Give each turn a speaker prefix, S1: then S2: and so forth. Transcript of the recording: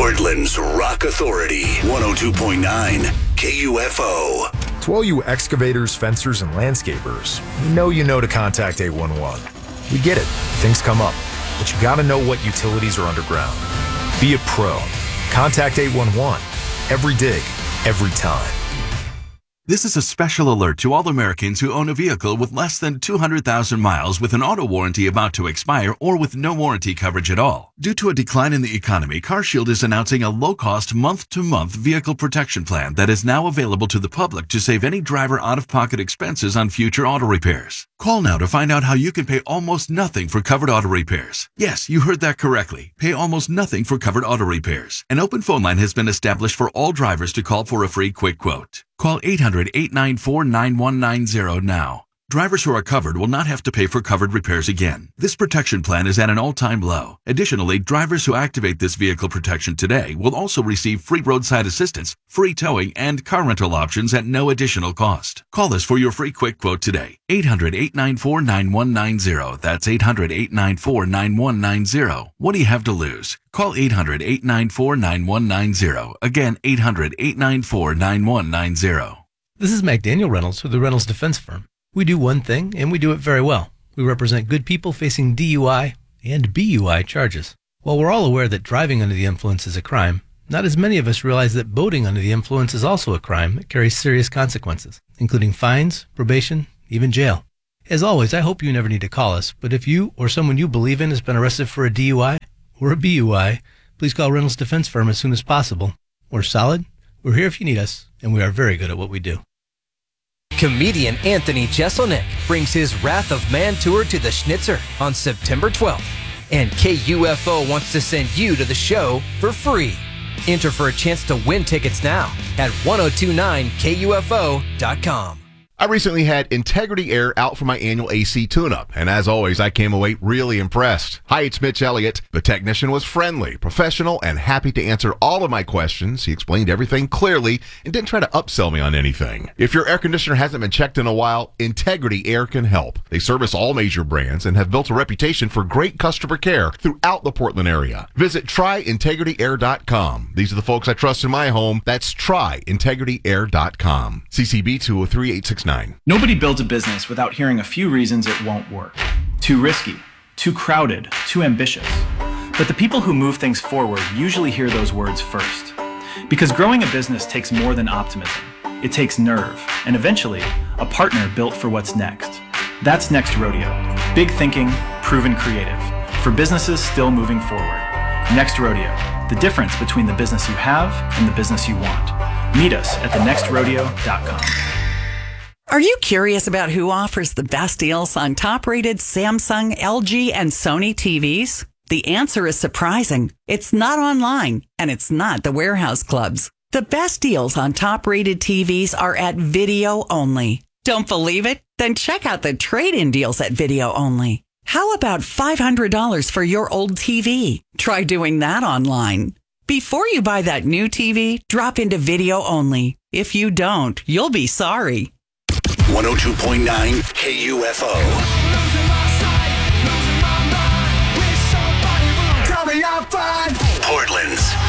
S1: Portland's Rock Authority, 102.9 KUFO.
S2: To all you excavators, fencers, and landscapers, you know to contact 811. We get it. Things come up. But you gotta know what utilities are underground. Be a pro. Contact 811. Every dig, every time.
S3: This is a special alert to all Americans who own a vehicle with less than 200,000 miles with an auto warranty about to expire or with no warranty coverage at all. Due to a decline in the economy, CarShield is announcing a low-cost month-to-month vehicle protection plan that is now available to the public to save any driver out-of-pocket expenses on future auto repairs. Call now to find out how you can pay almost nothing for covered auto repairs. Yes, you heard that correctly. Pay almost nothing for covered auto repairs. An open phone line has been established for all drivers to call for a free quick quote. Call 800-894-9190 now. Drivers who are covered will not have to pay for covered repairs again. This protection plan is at an all-time low. Additionally, drivers who activate this vehicle protection today will also receive free roadside assistance, free towing, and car rental options at no additional cost. Call us for your free quick quote today. 800-894-9190. That's 800-894-9190. What do you have to lose? Call 800-894-9190. Again, 800-894-9190.
S4: This is McDaniel Reynolds with the Reynolds Defense Firm. We do one thing, and we do it very well. We represent good people facing DUI and BUI charges. While we're all aware that driving under the influence is a crime, not as many of us realize that boating under the influence is also a crime that carries serious consequences, including fines, probation, even jail. As always, I hope you never need to call us, but if you or someone you believe in has been arrested for a DUI or a BUI, please call Reynolds Defense Firm as soon as possible. We're solid, we're here if you need us, and we are very good at what we do.
S5: Comedian Anthony Jeselnik brings his Wrath of Man tour to the Schnitzer on September 12th. And KUFO wants to send you to the show for free. Enter for a chance to win tickets now at 1029KUFO.com.
S6: I recently had Integrity Air out for my annual AC tune-up, and as always, I came away really impressed. Hi, it's Mitch Elliott. The technician was friendly, professional, and happy to answer all of my questions. He explained everything clearly and didn't try to upsell me on anything. If your air conditioner hasn't been checked in a while, Integrity Air can help. They service all major brands and have built a reputation for great customer care throughout the Portland area. Visit tryintegrityair.com. These are the folks I trust in my home. That's tryintegrityair.com. CCB 203-869.
S7: Nobody builds a business without hearing a few reasons it won't work. Too risky, too crowded, too ambitious. But the people who move things forward usually hear those words first. Because growing a business takes more than optimism. It takes nerve, and eventually, a partner built for what's next. That's Next Rodeo. Big thinking, proven creative. For businesses still moving forward. Next Rodeo. The difference between the business you have and the business you want. Meet us at thenextrodeo.com.
S8: Are you curious about who offers the best deals on top-rated Samsung, LG, and Sony TVs? The answer is surprising. It's not online, and it's not the warehouse clubs. The best deals on top-rated TVs are at Video Only. Don't believe it? Then check out the trade-in deals at Video Only. How about $500 for your old TV? Try doing that online. Before you buy that new TV, drop into Video Only. If you don't, you'll be sorry.
S1: 102.9 KUFO. Portland's